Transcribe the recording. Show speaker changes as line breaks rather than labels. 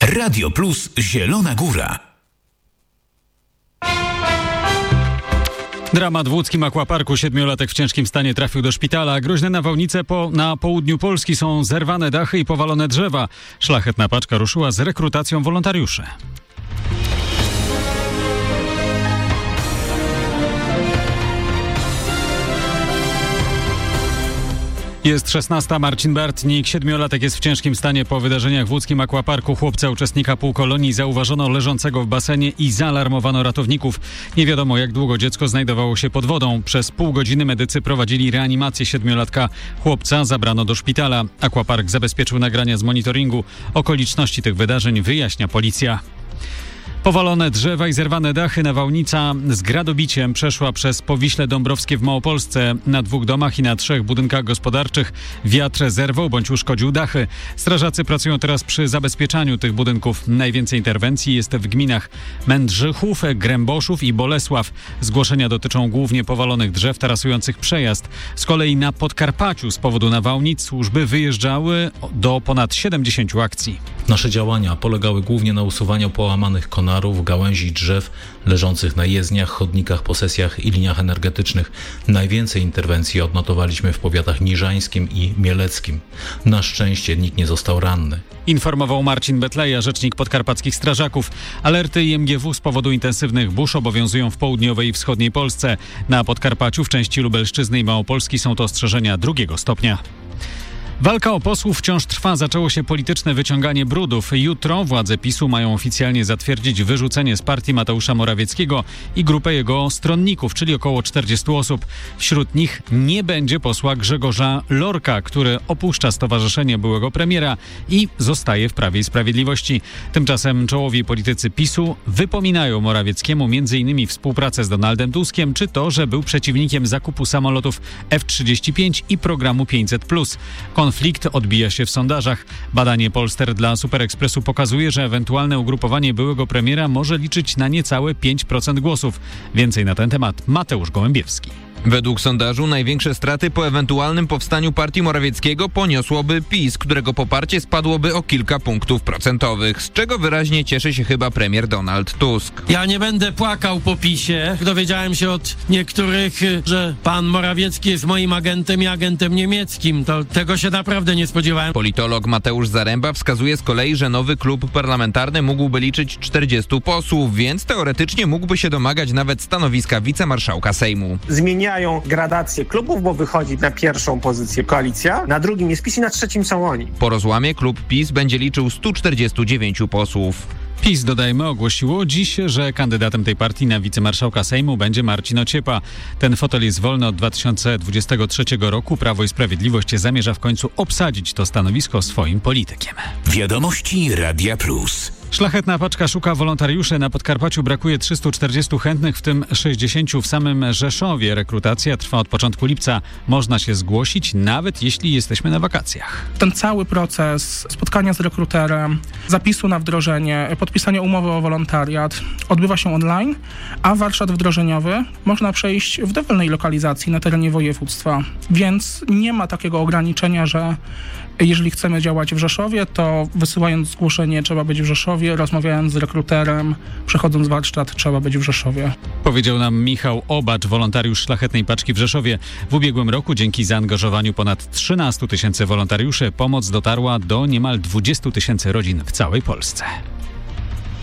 Radio Plus Zielona Góra.
Dramat w łódzkim aquaparku. 7-latek w ciężkim stanie trafił do szpitala. Groźne nawałnice na południu Polski, są zerwane dachy i powalone drzewa. Szlachetna paczka ruszyła z rekrutacją wolontariuszy. Jest 16. Marcin Bartnik. 7-latek jest w ciężkim stanie po wydarzeniach w łódzkim aquaparku. Chłopca, uczestnika półkolonii, zauważono leżącego w basenie i zaalarmowano ratowników. Nie wiadomo, jak długo dziecko znajdowało się pod wodą. Przez pół godziny medycy prowadzili reanimację 7-latka. Chłopca zabrano do szpitala. Aquapark zabezpieczył nagrania z monitoringu. Okoliczności tych wydarzeń wyjaśnia policja. Powalone drzewa i zerwane dachy. Nawałnica z gradobiciem przeszła przez Powiśle Dąbrowskie w Małopolsce. Na 2 domach i na 3 budynkach gospodarczych wiatr zerwał bądź uszkodził dachy. Strażacy pracują teraz przy zabezpieczaniu tych budynków. Najwięcej interwencji jest w gminach Mędrzychów, Gręboszów i Bolesław. Zgłoszenia dotyczą głównie powalonych drzew tarasujących przejazd. Z kolei na Podkarpaciu z powodu nawałnic służby wyjeżdżały do ponad 70 akcji.
Nasze działania polegały głównie na usuwaniu połamanych konarów, gałęzi drzew leżących na jezdniach, chodnikach, posesjach i liniach energetycznych. Najwięcej interwencji odnotowaliśmy w powiatach niżańskim i mieleckim. Na szczęście nikt nie został ranny.
Informował Marcin Betleja, rzecznik podkarpackich strażaków. Alerty IMGW z powodu intensywnych burz obowiązują w południowej i wschodniej Polsce. Na Podkarpaciu w części Lubelszczyzny i Małopolski są to ostrzeżenia 2. stopnia. Walka o posłów wciąż trwa. Zaczęło się polityczne wyciąganie brudów. Jutro władze PiS-u mają oficjalnie zatwierdzić wyrzucenie z partii Mateusza Morawieckiego i grupę jego stronników, czyli około 40 osób. Wśród nich nie będzie posła Grzegorza Lorka, który opuszcza stowarzyszenie byłego premiera i zostaje w Prawie i Sprawiedliwości. Tymczasem czołowi politycy PiS-u wypominają Morawieckiemu m.in. współpracę z Donaldem Tuskiem, czy to, że był przeciwnikiem zakupu samolotów F-35 i programu 500+. Konflikt odbija się w sondażach. Badanie Polster dla Superekspresu pokazuje, że ewentualne ugrupowanie byłego premiera może liczyć na niecałe 5% głosów. Więcej na ten temat Mateusz Gołębiewski.
Według sondażu największe straty po ewentualnym powstaniu partii Morawieckiego poniosłoby PiS, którego poparcie spadłoby o kilka punktów procentowych, z czego wyraźnie cieszy się chyba premier Donald Tusk.
Ja nie będę płakał po PiS-ie. Dowiedziałem się od niektórych, że pan Morawiecki jest moim agentem i agentem niemieckim. To tego się naprawdę nie spodziewałem.
Politolog Mateusz Zaręba wskazuje z kolei, że nowy klub parlamentarny mógłby liczyć 40 posłów, więc teoretycznie mógłby się domagać nawet stanowiska wicemarszałka Sejmu.
Zmieniają gradację klubów, bo wychodzi na pierwszą pozycję koalicja, na drugim jest PiS i na trzecim są oni.
Po rozłamie klub PiS będzie liczył 149 posłów.
PiS, dodajmy, ogłosiło dziś, że kandydatem tej partii na wicemarszałka Sejmu będzie Marcin Ociepa. Ten fotel jest wolny od 2023 roku. Prawo i Sprawiedliwość zamierza w końcu obsadzić to stanowisko swoim politykiem.
Wiadomości Radia Plus.
Szlachetna paczka szuka wolontariuszy. Na Podkarpaciu brakuje 340 chętnych, w tym 60 w samym Rzeszowie. Rekrutacja trwa od początku lipca. Można się zgłosić, nawet jeśli jesteśmy na wakacjach.
Ten cały proces spotkania z rekruterem, zapisu na wdrożenie, podpisania umowy o wolontariat odbywa się online, a warsztat wdrożeniowy można przejść w dowolnej lokalizacji na terenie województwa. Więc nie ma takiego ograniczenia, że jeżeli chcemy działać w Rzeszowie, to wysyłając zgłoszenie trzeba być w Rzeszowie, rozmawiając z rekruterem, przechodząc warsztat trzeba być w Rzeszowie.
Powiedział nam Michał Obacz, wolontariusz Szlachetnej Paczki w Rzeszowie. W ubiegłym roku dzięki zaangażowaniu ponad 13 000 wolontariuszy pomoc dotarła do niemal 20 000 rodzin w całej Polsce.